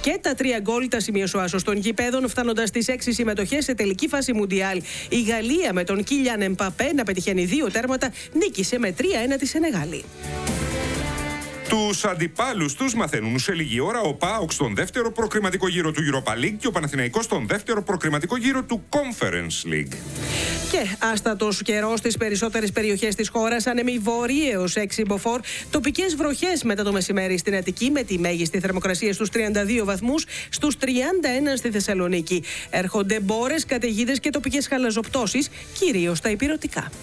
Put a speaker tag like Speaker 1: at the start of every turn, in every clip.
Speaker 1: Και τα 3 γκολ τα σημείωσε ο άσος των γηπέδων, φτάνοντας στις 6 συμμετοχές σε τελική φάση Μουντιάλ. Η Γαλλία με τον Κίλιαν Εμπαπέ να πετυχαίνει 2 τέρματα νίκησε με 3-1 τη Σενεγάλη.
Speaker 2: Τους αντιπάλους τους μαθαίνουν σε λίγη ώρα ο ΠΑΟΚ στον δεύτερο προκριματικό γύρο του Europa League και ο Παναθηναϊκός στον δεύτερο προκριματικό γύρο του Conference League.
Speaker 1: Και άστατος καιρός στις περισσότερες περιοχές της χώρας, άνεμοι βορείως 6 μποφόρ, τοπικές βροχές μετά το μεσημέρι στην Αττική με τη μέγιστη θερμοκρασία στους 32 βαθμούς, στους 31 στη Θεσσαλονίκη. Έρχονται μπόρες, καταιγίδες και τοπικές χαλαζοπτώσεις, κυρίως στα ηπειρωτικά.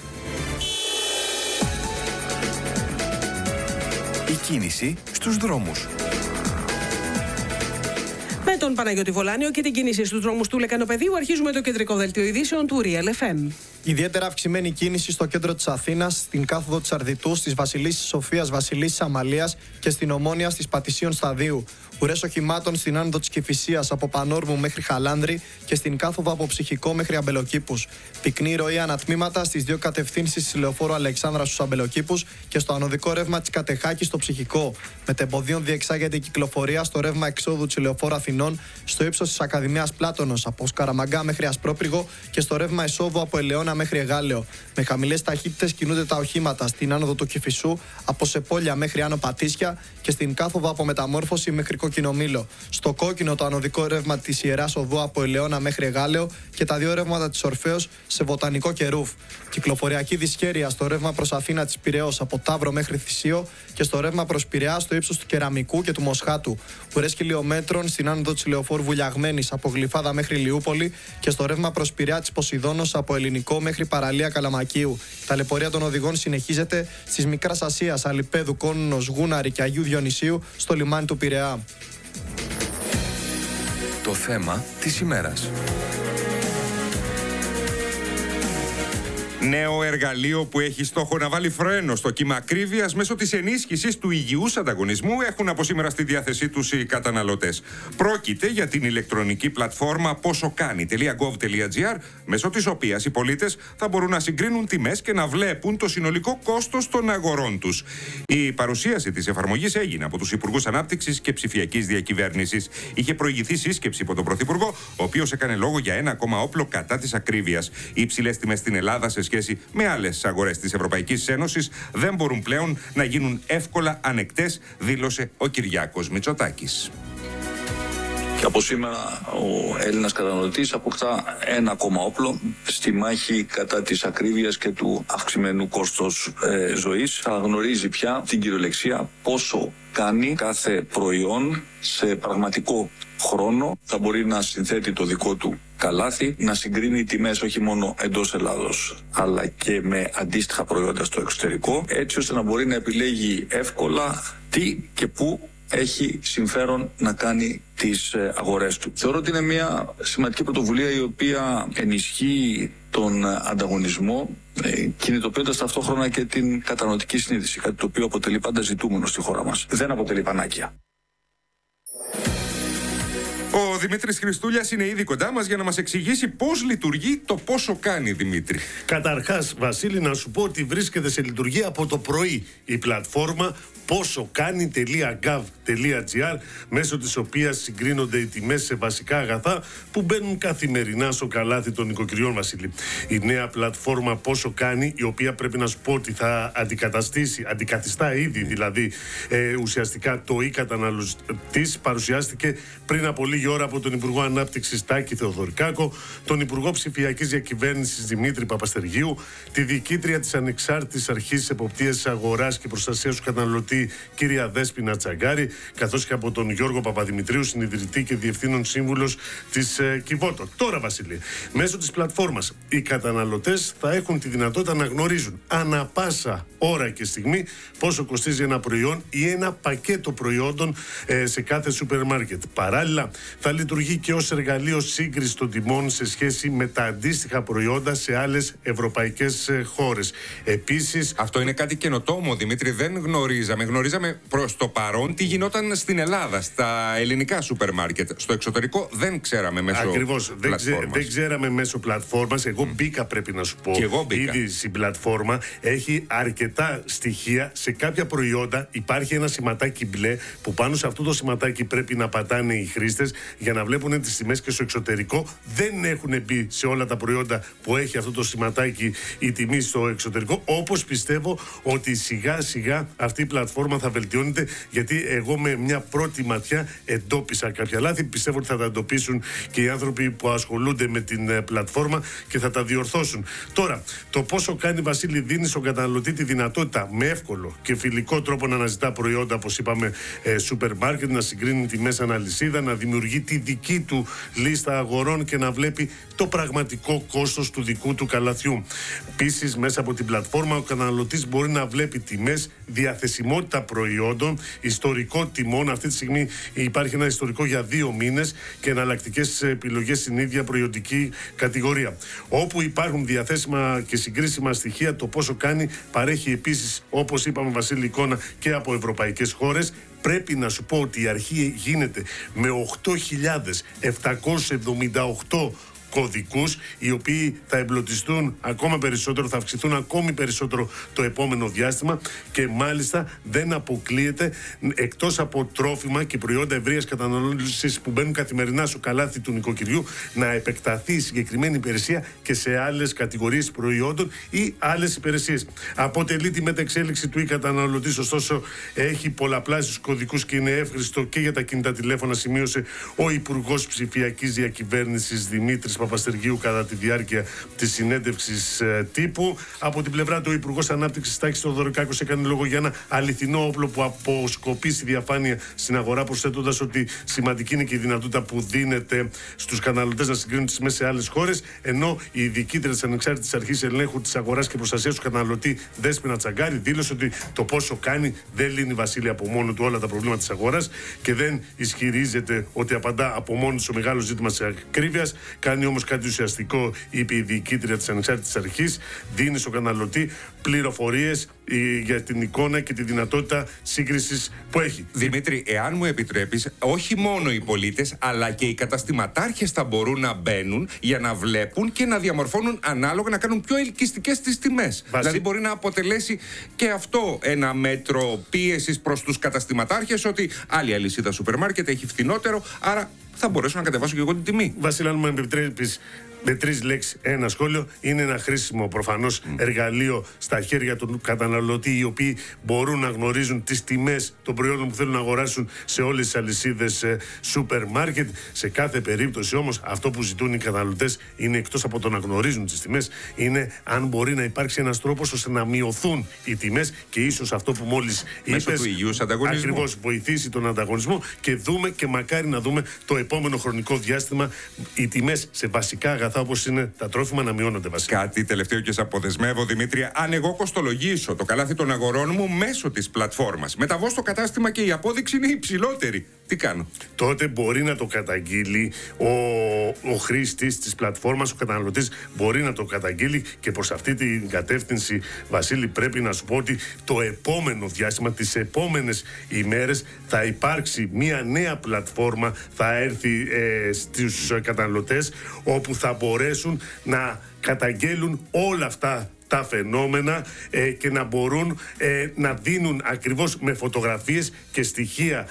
Speaker 3: Η κίνηση στους δρόμους.
Speaker 1: Με τον Παναγιώτη Βολάνιο και την κίνηση στους δρόμους του Λεκανοπεδίου αρχίζουμε το κεντρικό δελτίο ειδήσεων του Real FM.
Speaker 4: Ιδιαίτερα αυξημένη κίνηση στο κέντρο της Αθήνας, στην κάθοδο της Αρδιτού, στις Βασιλίσσης Σοφίας, Βασιλίσσης Αμαλίας και στην Ομόνια στις Πατησίων Σταδίου. Ουρές οχημάτων στην άνοδο της Κηφισίας από Πανόρμου μέχρι Χαλάνδρη και στην κάθοδο από Ψυχικό μέχρι Αμπελοκήπους. Πυκνή ροή ανατμήματα στις 2 κατευθύνσεις της λεωφόρου Αλεξάνδρα στους Αμπελοκήπους και στο ανωδικό ρεύμα της Κατεχάκης στο Ψυχικό. Μετεμποδίων διεξάγεται η κυκλοφορία στο ρεύμα εξόδου της λεωφόρου Αθηνών στο ύψος της Ακαδημίας Πλάτωνος από Σκαραμαγκά μέχρι Ασπρόπυργο και στο ρεύμα εισόδου από Ελαιώνα μέχρι Εγάλεο. Με χαμηλές ταχύτητες κινούνται τα οχήματα στην άνοδο του Κηφισού από Σεπόλια μέχρι Άνω Πατήσια και στην κάθοδο από Μεταμόρφωση μέχρι Κοκκινομήλο. Στο κόκκινο το ανωδικό ρεύμα της Ιεράς Οδού από Ελαιώνα μέχρι Εγάλεο και τα 2 ρεύματα της Ορφέως σε Βοτανικό και Ρούφ. Κυκλοφοριακή δυσχέρεια στο ρεύμα προς Αθήνα της Πειραιώς από Ταύρο μέχρι Θησίο και στο ρεύμα προς Πειραιά στο ύψος του Κεραμικού και του Μοσχάτου. Ουρές χιλιομέτρων στην άνοδο της Λεωφόρου Βουλιαγμένης από Γλυφάδα μέχρι Λιούπολη και στο ρεύμα προς Πειραιά της Ποσειδώνος από Ελληνικό μέχρι Παραλία Καλαμακίου. Η ταλαιπωρία των οδηγών συνεχίζεται στις Μικράς Ασίας, Αλιπέδου, Κόννος, Γούναρη και Αγίου Διονυσίου στο λιμάνι του Πειραιά.
Speaker 3: Το θέμα της ημέρας.
Speaker 2: Νέο εργαλείο που έχει στόχο να βάλει φρένο στο κύμα ακρίβειας μέσω της ενίσχυσης του υγιούς ανταγωνισμού έχουν από σήμερα στη διάθεσή τους οι καταναλωτές. Πρόκειται για την ηλεκτρονική πλατφόρμα ποσοκάνει.gov.gr, μέσω της οποίας οι πολίτες θα μπορούν να συγκρίνουν τιμές και να βλέπουν το συνολικό κόστος των αγορών τους. Η παρουσίαση της εφαρμογής έγινε από τους Υπουργούς Ανάπτυξης και Ψηφιακής Διακυβέρνησης. Είχε προηγηθεί σύσκεψη από τον Πρωθυπουργό, ο οποίος έκανε λόγο για ένα ακόμα όπλο κατά της ακρίβειας. Οι υψηλές τιμές στην Ελλάδα σε σχέση με άλλες αγορές της Ευρωπαϊκής Ένωσης δεν μπορούν πλέον να γίνουν εύκολα ανεκτές, δήλωσε ο Κυριάκος Μητσοτάκης.
Speaker 5: Και από σήμερα ο Έλληνας καταναλωτής αποκτά ένα ακόμα όπλο στη μάχη κατά της ακρίβειας και του αυξημένου κόστος ζωής. Θα γνωρίζει πια την κυριολεξία πόσο κάνει κάθε προϊόν σε πραγματικό χρόνο. Θα μπορεί να συνθέτει το δικό του καλάθι, να συγκρίνει τιμές όχι μόνο εντός Ελλάδος αλλά και με αντίστοιχα προϊόντα στο εξωτερικό, έτσι ώστε να μπορεί να επιλέγει εύκολα τι και πού έχει συμφέρον να κάνει τις αγορές του. Θεωρώ ότι είναι μια σημαντική πρωτοβουλία η οποία ενισχύει τον ανταγωνισμό, κινητοποιώντας ταυτόχρονα και την καταναλωτική συνείδηση, κάτι το οποίο αποτελεί πάντα ζητούμενο στη χώρα μας. Δεν αποτελεί πανάκια.
Speaker 2: Ο Δημήτρης Χριστούλιας είναι ήδη κοντά μας για να μας εξηγήσει πώς λειτουργεί το πόσο κάνει, Δημήτρη.
Speaker 6: Καταρχάς, Βασίλη, να σου πω ότι βρίσκεται σε λειτουργία από το πρωί η πλατφόρμα ποσοκάνει.gov.gr, μέσω της οποίας συγκρίνονται οι τιμές σε βασικά αγαθά που μπαίνουν καθημερινά στο καλάθι των νοικοκυριών, Βασίλη. Η νέα πλατφόρμα Πόσο Κάνει, η οποία πρέπει να σου πω ότι θα αντικαθιστά ήδη δηλαδή ουσιαστικά το e-καταναλωτής, παρουσιάστηκε πριν από λίγη ώρα από τον Υπουργό Ανάπτυξης Τάκη Θεοδωρικάκο, τον Υπουργό Ψηφιακής Διακυβέρνησης Δημήτρη Παπαστεργίου, τη διοικήτρια της Ανεξάρτητης Αρχής Εποπτείας Αγοράς και Προστασίας του Καταναλωτή κυρία Δέσποινα Τσαγκάρη, καθώς και από τον Γιώργο Παπαδημητρίου, συνειδητή και διευθύνων σύμβουλος της Κιβότο. Τώρα, Βασίλη, μέσω της πλατφόρμας οι καταναλωτές θα έχουν τη δυνατότητα να γνωρίζουν ανά πάσα ώρα και στιγμή πόσο κοστίζει ένα προϊόν ή ένα πακέτο προϊόντων σε κάθε σούπερ μάρκετ. Παράλληλα, θα λειτουργεί και ως εργαλείο σύγκρισης των τιμών σε σχέση με τα αντίστοιχα προϊόντα σε άλλες ευρωπαϊκές χώρες. Επίσης,
Speaker 2: αυτό είναι κάτι καινοτόμο, Δημήτρη. Δεν γνωρίζαμε. Γνωρίζαμε προς το παρόν τι γινόταν στην Ελλάδα, στα ελληνικά σούπερ μάρκετ. Στο εξωτερικό δεν ξέραμε μέσω
Speaker 6: ακριβώς,
Speaker 2: πλατφόρμας.
Speaker 6: δεν ξέραμε μέσω πλατφόρμας. Εγώ μπήκα, πρέπει να σου πω.
Speaker 2: Και εγώ μπήκα.
Speaker 6: Ήδη στην πλατφόρμα έχει αρκετά στοιχεία. Σε κάποια προϊόντα υπάρχει ένα σηματάκι μπλε που πάνω σε αυτό το σηματάκι πρέπει να πατάνε οι χρήστες για να βλέπουν τις τιμές, και στο εξωτερικό δεν έχουν μπει σε όλα τα προϊόντα που έχει αυτό το σηματάκι η τιμή στο εξωτερικό. Όπως πιστεύω ότι σιγά σιγά αυτή η πλατφόρμα θα βελτιώνεται, γιατί εγώ με μια πρώτη ματιά εντόπισα κάποια λάθη. Πιστεύω ότι θα τα εντοπίσουν και οι άνθρωποι που ασχολούνται με την πλατφόρμα και θα τα διορθώσουν. Τώρα, το πόσο κάνει, Βασίλη, δίνει στον καταναλωτή τη δυνατότητα με εύκολο και φιλικό τρόπο να αναζητά προϊόντα, όπως είπαμε, σούπερ μάρκετ, να συγκρίνει τιμές αναλυσίδα, να δημιουργεί τη δική του λίστα αγορών και να βλέπει το πραγματικό κόστος του δικού του καλαθιού. Επίσης, μέσα από την πλατφόρμα ο καταναλωτής μπορεί να βλέπει τιμές, διαθεσιμότητα προϊόντων, ιστορικό τιμών. Αυτή τη στιγμή υπάρχει ένα ιστορικό για 2 μήνες και εναλλακτικές επιλογές στην ίδια προϊόντική κατηγορία. Όπου υπάρχουν διαθέσιμα και συγκρίσιμα στοιχεία, το πόσο κάνει παρέχει επίσης, όπως είπαμε, Βασίλη, εικόνα και από ευρωπαϊκές χώρες. Πρέπει να σου πω ότι η αρχή γίνεται με 8.778 κωδικούς, οι οποίοι θα εμπλουτιστούν ακόμα περισσότερο, θα αυξηθούν ακόμη περισσότερο το επόμενο διάστημα, και μάλιστα δεν αποκλείεται, εκτός από τρόφιμα και προϊόντα ευρείας κατανάλωσης που μπαίνουν καθημερινά στο καλάθι του νοικοκυριού, να επεκταθεί η συγκεκριμένη υπηρεσία και σε άλλες κατηγορίες προϊόντων ή άλλες υπηρεσίες. Αποτελεί τη μεταξέλιξη του καταναλωτής, ωστόσο έχει πολλαπλάσιους κωδικούς και είναι εύχριστο και για τα κινητά τηλέφωνα, σημείωσε ο Υπουργός Ψηφιακής Διακυβέρνησης Δημήτρης Παπαστεργίου κατά τη διάρκεια της συνέντευξης τύπου. Από την πλευρά του, ο Υπουργός Ανάπτυξης Τάκης Θεοδωρικάκος έκανε λόγο για ένα αληθινό όπλο που αποσκοπεί στη διαφάνεια στην αγορά, προσθέτοντας ότι σημαντική είναι και η δυνατότητα που δίνεται στους καταναλωτές να συγκρίνουν τις τιμές σε άλλες χώρες. Ενώ η διοικήτρια της Ανεξάρτητης Αρχής Ελέγχου της Αγοράς και Προστασίας του Καταναλωτή, Δέσποινα Τσαγκάρη, δήλωσε ότι το πόσο κάνει δεν λύνει, Βασίλη, από μόνο του όλα τα προβλήματα της αγοράς και δεν ισχυρίζεται ότι απαντά από μόνο του στο μεγάλο ζήτημα της ακρίβειας. Κάνει όμως κάτι ουσιαστικό, είπε η διοικήτρια της Ανεξάρτητης Αρχής, δίνει στον καταναλωτή πληροφορίες για την εικόνα και τη δυνατότητα σύγκρισης που έχει.
Speaker 2: Δημήτρη, εάν μου επιτρέπεις, όχι μόνο οι πολίτες, αλλά και οι καταστηματάρχες θα μπορούν να μπαίνουν για να βλέπουν και να διαμορφώνουν ανάλογα, να κάνουν πιο ελκυστικές τις τιμές. Δηλαδή μπορεί να αποτελέσει και αυτό ένα μέτρο πίεσης προς τους καταστηματάρχες, ότι άλλη αλυσίδα σούπερ μάρκετ έχει φθηνότερο, άρα θα μπορέσω να κατεβάσω και εγώ την τιμή.
Speaker 6: Βασίλη, αν μου επιτρέπεις, με 3 λέξεις ένα σχόλιο, είναι ένα χρήσιμο προφανώς εργαλείο στα χέρια των καταναλωτή, οι οποίοι μπορούν να γνωρίζουν τις τιμές των προϊόντων που θέλουν να αγοράσουν σε όλες τις αλυσίδες σούπερ μάρκετ. Σε κάθε περίπτωση όμως, αυτό που ζητούν οι καταναλωτές είναι, εκτός από το να γνωρίζουν τις τιμές, είναι αν μπορεί να υπάρξει ένας τρόπος ώστε να μειωθούν οι τιμές, και ίσως αυτό που μόλις
Speaker 2: μέσω
Speaker 6: είπες,
Speaker 2: του υγιούς ανταγωνισμού,
Speaker 6: ακριβώς, βοηθήσει τον ανταγωνισμό, και δούμε, και μακάρι να δούμε το επόμενο χρονικό διάστημα οι τιμές σε βασικά αγαθά όπως είναι τα τρόφιμα να μειώνονται, Βασίλη.
Speaker 2: Κάτι τελευταίο και σε αποδεσμεύω, Δημήτρη. Αν εγώ κοστολογήσω το καλάθι των αγορών μου μέσω της πλατφόρμας, μεταβώ στο κατάστημα και η απόδειξη είναι υψηλότερη, τι κάνω?
Speaker 6: Τότε μπορεί να το καταγγείλει ο χρήστης της πλατφόρμας, ο καταναλωτής μπορεί να το καταγγείλει, και προς αυτή την κατεύθυνση, Βασίλη, πρέπει να σου πω ότι το επόμενο διάστημα, τις επόμενες ημέρες, θα υπάρξει μια νέα πλατφόρμα, θα έρθει στους καταναλωτές, όπου θα μπορέσουν να καταγγέλουν όλα αυτά τα φαινόμενα και να μπορούν να δίνουν ακριβώς με φωτογραφίες και στοιχεία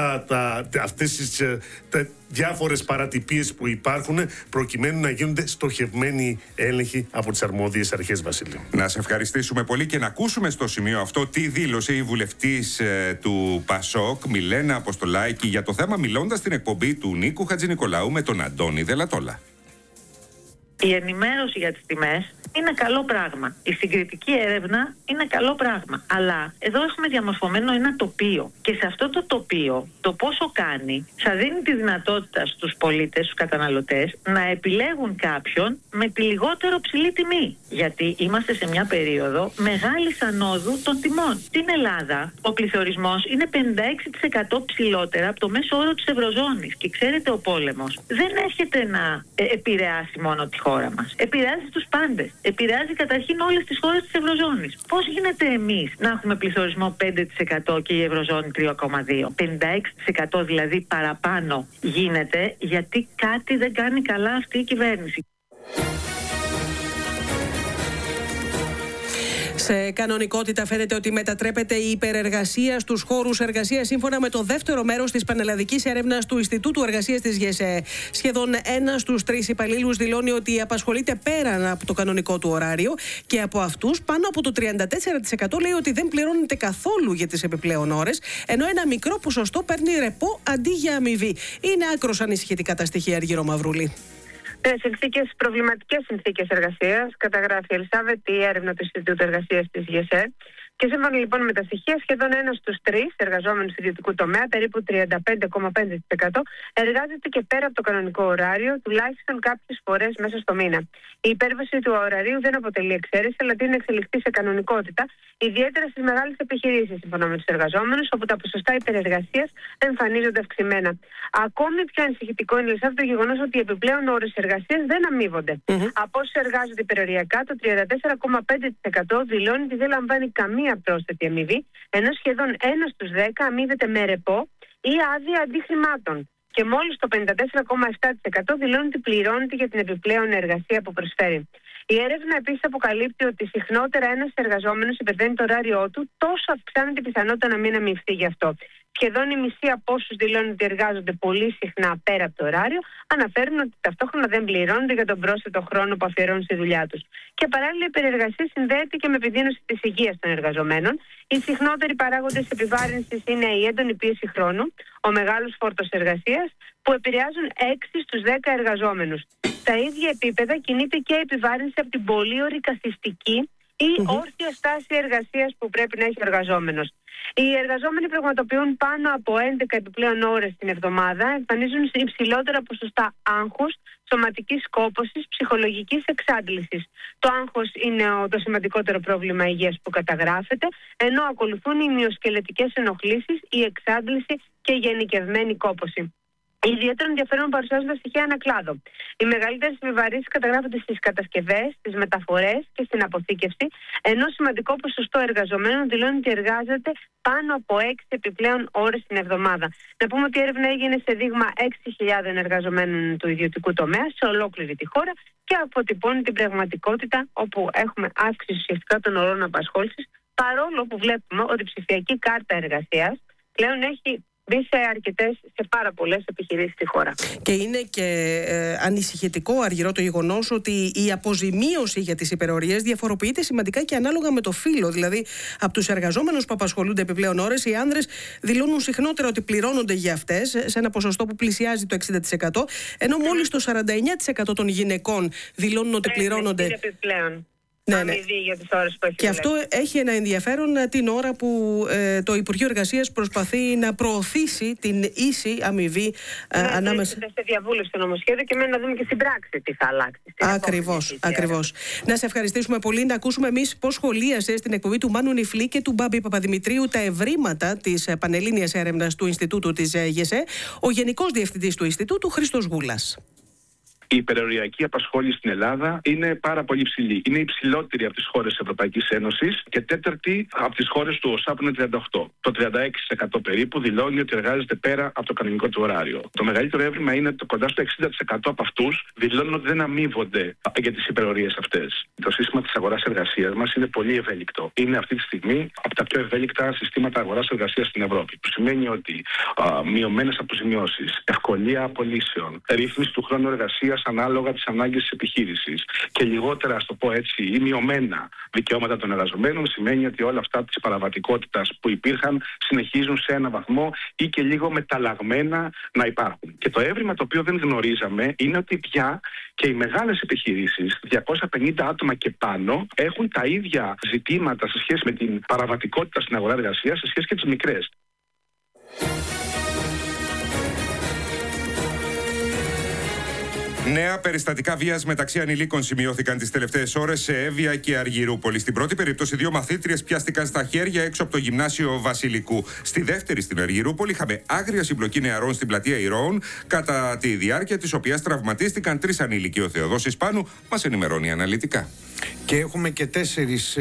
Speaker 6: αυτές τις διάφορες παρατυπίες που υπάρχουν, προκειμένου να γίνονται στοχευμένοι έλεγχοι από τις αρμόδιες αρχές, Βασίλη.
Speaker 2: Να σε ευχαριστήσουμε πολύ και να ακούσουμε στο σημείο αυτό τι δήλωσε η βουλευτής του ΠΑΣΟΚ, Μιλένα Αποστολάκη, για το θέμα, μιλώντας στην εκπομπή του Νίκου Χατζηνικολάου με τον Αντώνη Δελατόλα.
Speaker 7: Η ενημέρωση για τις τιμές είναι καλό πράγμα. Η συγκριτική έρευνα είναι καλό πράγμα. Αλλά εδώ έχουμε διαμορφωμένο ένα τοπίο. Και σε αυτό το τοπίο, το πόσο κάνει, θα δίνει τη δυνατότητα στους πολίτες, στους καταναλωτές, να επιλέγουν κάποιον με τη λιγότερο ψηλή τιμή. Γιατί είμαστε σε μια περίοδο μεγάλης ανόδου των τιμών. Στην Ελλάδα, ο πληθωρισμός είναι 56% ψηλότερα από το μέσο όρο της Ευρωζώνης. Και ξέρετε, ο πόλεμος δεν έρχεται να επηρεάσει μόνο τη χώρα μας. Επηρεάζει τους πάντες. Επηρεάζει καταρχήν όλες τις χώρες της Ευρωζώνης. Πώς γίνεται εμείς να έχουμε πληθωρισμό 5% και η Ευρωζώνη 3,2%? 56% δηλαδή παραπάνω γίνεται, γιατί κάτι δεν κάνει καλά αυτή η κυβέρνηση.
Speaker 1: Σε κανονικότητα φαίνεται ότι μετατρέπεται η υπερεργασία στους χώρους εργασίας σύμφωνα με το δεύτερο μέρος της πανελλαδικής έρευνας του Ινστιτούτου Εργασίας της ΓΕΣΕ. Σχεδόν 1 στους 3 υπαλλήλους δηλώνει ότι απασχολείται πέραν από το κανονικό του ωράριο και από αυτούς πάνω από το 34% λέει ότι δεν πληρώνεται καθόλου για τις επιπλέον ώρες, ενώ ένα μικρό ποσοστό παίρνει ρεπό αντί για αμοιβή. Είναι άκρως ανησυχητικά τα στοιχεία, Αργύρο Μαυρούλη.
Speaker 8: Προβληματικές συνθήκες εργασίας, καταγράφει η Ελισάβετ η έρευνα του Ινστιτούτου Εργασίας της ΓΕΣΕ. Και σύμφωνα λοιπόν με τα στοιχεία, σχεδόν 1 στους 3 εργαζόμενους του ιδιωτικού τομέα, περίπου 35,5%, εργάζεται και πέρα από το κανονικό ωράριο, τουλάχιστον κάποιες φορές μέσα στο μήνα. Η υπέρβαση του ωραρίου δεν αποτελεί εξαίρεση, αλλά τείνει να εξελιχθεί σε κανονικότητα, ιδιαίτερα στις μεγάλες επιχειρήσεις, σύμφωνα με τους εργαζόμενους, όπου τα ποσοστά υπερεργασίας εμφανίζονται αυξημένα. Ακόμη πιο ανησυχητικό είναι το γεγονός ότι οι επιπλέον ώρες εργασίας δεν αμείβονται. Από όσους εργάζονται υπεροριακά, το 34,5% δηλώνει ότι δεν λαμβάνει καμία πρόσθετη αμοιβή, ενώ σχεδόν 1 στους 10 αμείβεται με ρεπό ή άδεια αντιχρημάτων. Και μόλις το 54,7% δηλώνει ότι πληρώνεται για την επιπλέον εργασία που προσφέρει. Η έρευνα επίσης αποκαλύπτει ότι συχνότερα ένας εργαζόμενος υπερβαίνει το ωράριό του, τόσο αυξάνεται η πιθανότητα να μην αμοιβθεί γι' αυτό. Σχεδόν η μισή από όσους δηλώνουν ότι εργάζονται πολύ συχνά πέρα από το ωράριο, αναφέρουν ότι ταυτόχρονα δεν πληρώνονται για τον πρόσθετο χρόνο που αφιερώνουν στη δουλειά τους. Και παράλληλα, η υπερεργασία συνδέεται και με επιδείνωση της υγείας των εργαζομένων. Οι συχνότεροι παράγοντες επιβάρυνσης είναι η έντονη πίεση χρόνου, ο μεγάλος φόρτος εργασίας, που επηρεάζουν 6 στους 10 εργαζόμενους. Στα ίδια επίπεδα κινείται και η επιβάρυνση από την πολύωρη καθιστική ή όρθια στάση εργασίας που πρέπει να έχει ο εργαζόμενος. Οι εργαζόμενοι πραγματοποιούν πάνω από 11 επιπλέον ώρες την εβδομάδα, εμφανίζουν υψηλότερα ποσοστά άγχους, σωματικής κόπωσης, ψυχολογικής εξάντλησης. Το άγχος είναι το σημαντικότερο πρόβλημα υγείας που καταγράφεται, ενώ ακολουθούν οι μυοσκελετικές ενοχλήσεις, η εξάντληση και η γενικευμένη κόπωση. Ιδιαίτερο ενδιαφέρον παρουσιάζουν τα στοιχεία ανακλάδο. Οι μεγαλύτερες επιβαρύνσεις καταγράφονται στις κατασκευές, στις μεταφορές και στην αποθήκευση, ενώ σημαντικό ποσοστό εργαζομένων δηλώνει ότι εργάζεται πάνω από 6 επιπλέον ώρες την εβδομάδα. Να πούμε ότι η έρευνα έγινε σε δείγμα 6.000 εργαζομένων του ιδιωτικού τομέα σε ολόκληρη τη χώρα και αποτυπώνει την πραγματικότητα όπου έχουμε αύξηση ουσιαστικά των ωρών απασχόλησης, παρόλο που βλέπουμε ότι η ψηφιακή κάρτα εργασίας πλέον έχει μπει σε πάρα πολλές επιχειρήσεις στη χώρα.
Speaker 1: Και είναι και ανησυχητικό, Αργυρό, το γεγονός ότι η αποζημίωση για τις υπερορίες διαφοροποιείται σημαντικά και ανάλογα με το φύλο. Δηλαδή, από τους εργαζόμενους που απασχολούνται επιπλέον ώρες, οι άνδρες δηλώνουν συχνότερα ότι πληρώνονται για αυτές, σε ένα ποσοστό που πλησιάζει το 60%, ενώ μόλις το 49% των γυναικών δηλώνουν ότι πληρώνονται
Speaker 8: επιπλέον.
Speaker 1: Ναι.
Speaker 8: Για τις ώρες που έχει
Speaker 1: και αυτό έχει ένα ενδιαφέρον την ώρα που το Υπουργείο Εργασίας προσπαθεί να προωθήσει την ίση αμοιβή ανάμεσα.
Speaker 8: Σε διαβούλευση το νομοσχέδιο και να δούμε και στην πράξη τι θα αλλάξει.
Speaker 1: Ακριβώς. Να σε ευχαριστήσουμε πολύ. Να ακούσουμε εμείς πώς σχολίασε στην εκπομπή του Μάνου Νιφλή και του Μπάμπη Παπαδημητρίου τα ευρήματα της πανελλήνιας έρευνας του Ινστιτούτου της ΓΕΣΕ, ο Γενικός Διευθυντής του Ινστιτούτου, Χρήστος Γούλας.
Speaker 9: Η υπεροριακή απασχόληση στην Ελλάδα είναι πάρα πολύ υψηλή. Είναι υψηλότερη από τις χώρες της Ευρωπαϊκής Ένωσης και τέταρτη από τις χώρες του ΟΣΑ που είναι 38. Το 36% περίπου δηλώνει ότι εργάζεται πέρα από το κανονικό του ωράριο. Το μεγαλύτερο έβριμα είναι ότι κοντά στο 60% από αυτούς δηλώνουν ότι δεν αμείβονται για τις υπερορίες αυτές. Το σύστημα της αγοράς εργασίας μας είναι πολύ ευέλικτο. Είναι αυτή τη στιγμή από τα πιο ευέλικτα συστήματα αγοράς εργασίας στην Ευρώπη. Που σημαίνει ότι μειωμένες αποζημιώσεις, δυσκολία απολύσεων, ρύθμιση του χρόνου εργασίας ανάλογα τις ανάγκες της επιχείρησης και λιγότερα, ας το πω έτσι, ή μειωμένα δικαιώματα των εργαζομένων, σημαίνει ότι όλα αυτά της παραβατικότητας που υπήρχαν συνεχίζουν σε ένα βαθμό ή και λίγο μεταλλαγμένα να υπάρχουν. Και το έβριμα το οποίο δεν γνωρίζαμε είναι ότι πια και οι μεγάλες επιχειρήσεις, 250 άτομα και πάνω, έχουν τα ίδια ζητήματα σε σχέση με την παραβατικότητα στην αγορά εργασίας σε σχέση και τις μικρές.
Speaker 2: Νέα περιστατικά βίας μεταξύ ανηλίκων σημειώθηκαν τις τελευταίες ώρες σε Εύβοια και Αργυρούπολη. Στην πρώτη περίπτωση, 2 μαθήτριες πιάστηκαν στα χέρια έξω από το γυμνάσιο Βασιλικού. Στη δεύτερη, στην Αργυρούπολη, είχαμε άγρια συμπλοκή νεαρών στην πλατεία Ηρώων, κατά τη διάρκεια της οποίας τραυματίστηκαν 3 ανήλικοι. Ο Θεοδόσης Πάνου μας ενημερώνει αναλυτικά.
Speaker 10: Και έχουμε και 4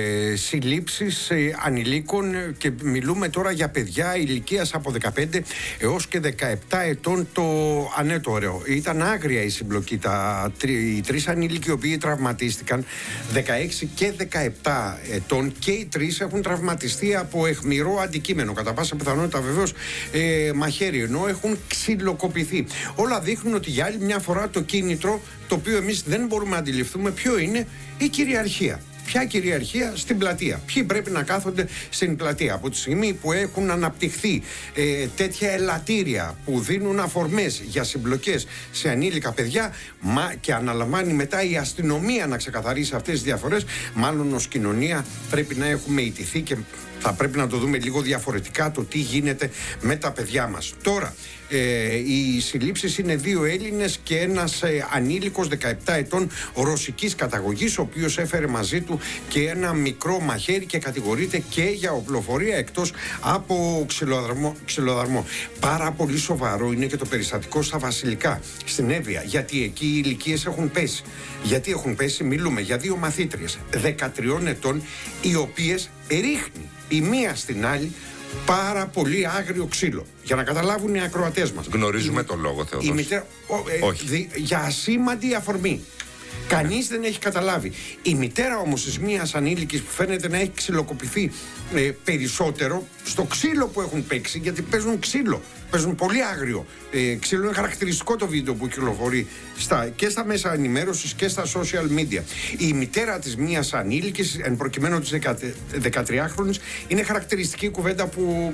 Speaker 10: συλλήψεις ανηλίκων και μιλούμε τώρα για παιδιά ηλικίας από 15 έως και 17 ετών το ανέτορεο. Ήταν άγρια η συμπλοκή. Οι 3 ανήλικοι οι οποίοι τραυματίστηκαν, 16 και 17 ετών, και οι 3 έχουν τραυματιστεί από αιχμηρό αντικείμενο. Κατά πάσα πιθανότητα βεβαίως μαχαίρι, ενώ έχουν ξυλοκοπηθεί. Όλα δείχνουν ότι για άλλη μια φορά το κίνητρο, το οποίο εμείς δεν μπορούμε να αντιληφθούμε ποιο είναι, η κυριαρχία. Ποια κυριαρχία στην πλατεία? Ποιοι πρέπει να κάθονται στην πλατεία? Από τη στιγμή που έχουν αναπτυχθεί τέτοια ελαττήρια που δίνουν αφορμές για συμπλοκές σε ανήλικα παιδιά, και αναλαμβάνει μετά η αστυνομία να ξεκαθαρίσει αυτές τις διαφορές, μάλλον ως κοινωνία πρέπει να έχουμε ιτηθεί και θα πρέπει να το δούμε λίγο διαφορετικά το τι γίνεται με τα παιδιά μας. Τώρα, οι συλλήψεις είναι 2 Έλληνες και ένας ανήλικος 17 ετών ρωσικής καταγωγής, ο οποίος έφερε μαζί του και ένα μικρό μαχαίρι και κατηγορείται και για οπλοφορία εκτός από ξυλοδαρμό. Πάρα πολύ σοβαρό είναι και το περιστατικό στα Βασιλικά, στην Εύβοια, γιατί εκεί οι ηλικίες έχουν πέσει. Γιατί έχουν πέσει? Μιλούμε για 2 μαθήτριες 13 ετών, οι οποίες ρίχνει η μία στην άλλη πάρα πολύ άγριο ξύλο. Για να καταλάβουν οι ακροατές μας.
Speaker 2: Γνωρίζουμε τον λόγο, Θεοδόση?
Speaker 10: Όχι. Για ασήμαντη αφορμή. Κανείς δεν έχει καταλάβει. Η μητέρα όμως της μίας ανήλικης, που φαίνεται να έχει ξυλοκοπηθεί περισσότερο στο ξύλο που έχουν παίξει, γιατί παίζουν ξύλο. Παίζουν πολύ άγριο ξύλο. Είναι χαρακτηριστικό το βίντεο που κυκλοφορεί και στα μέσα ενημέρωσης και στα social media. Η μητέρα της μίας ανήλικης, εν προκειμένου της 13χρονης, είναι χαρακτηριστική κουβέντα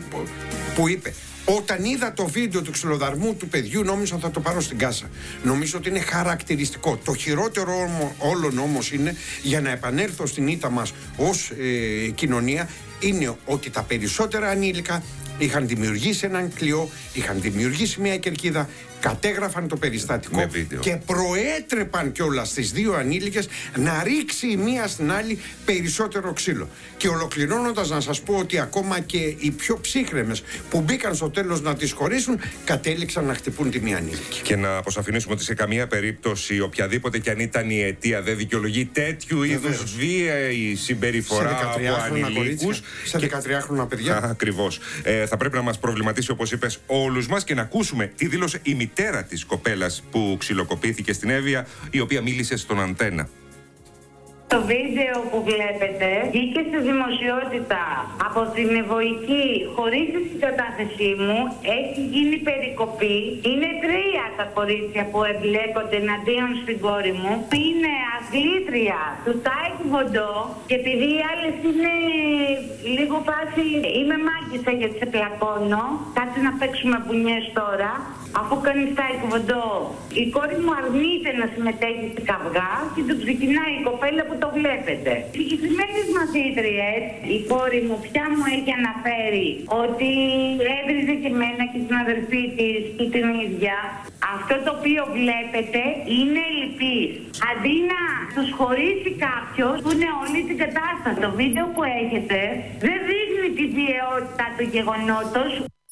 Speaker 10: που είπε: όταν είδα το βίντεο του ξυλοδαρμού του παιδιού, νόμιζα θα το πάρω στην κάσα. Νομίζω ότι είναι χαρακτηριστικό. Το χειρότερο όλων όμως είναι, για να επανέλθω στην ήττα μας ως κοινωνία, είναι ότι τα περισσότερα ανήλικα είχαν δημιουργήσει έναν κλειό, είχαν δημιουργήσει μια κερκίδα, κατέγραφαν το περιστατικό και προέτρεπαν κιόλας στις 2 ανήλικες να ρίξει η μία στην άλλη περισσότερο ξύλο. Και ολοκληρώνοντας, να σας πω ότι ακόμα και οι πιο ψύχρεμες που μπήκαν στο τέλος να τις χωρίσουν, κατέληξαν να χτυπούν τη μία ανήλικη.
Speaker 2: Και να αποσαφηνίσουμε ότι σε καμία περίπτωση, οποιαδήποτε κι αν ήταν η αιτία, δεν δικαιολογεί τέτοιου είδους βίαιη συμπεριφορά από ανηλίκους.
Speaker 10: Σε 13χρονα παιδιά.
Speaker 2: Ακριβώς. Θα πρέπει να μας προβληματίσει, όπως είπες, όλους μας, και να ακούσουμε τι δήλωσε η μητέρα της κοπέλας που ξυλοκοπήθηκε στην Εύβοια, η οποία μίλησε στον Αντένα.
Speaker 11: Το βίντεο που βλέπετε βγήκε στη δημοσιότητα από την Ευωική χωρίς τη συγκατάθεσή μου. Έχει γίνει περικοπή. Είναι 3 τα κορίτσια που εμπλέκονται εναντίον στην κόρη μου. Είναι αθλήτρια του Τάικβοντο, και επειδή οι άλλες είναι λίγο φάση είμαι μάγισσα γιατί σε πλακώνω, κάτσε να παίξουμε μπουνιές τώρα. Αφού κάνει Τάικβοντο, η κόρη μου αρνείται να συμμετέχει στην καυγά και του ξεκινάει η κοπέλα που το βλέπετε. Οι συγκεκριμένες μαθήτριες, η κόρη μου πια μου έχει αναφέρει ότι έβριζε και εμένα και την αδερφή της και την ίδια. Αυτό το οποίο βλέπετε είναι λυπής. Αντί να τους χωρίσει κάποιος που είναι όλη την κατάσταση, το βίντεο που έχετε δεν δείχνει τη βιαιότητα του γεγονότος.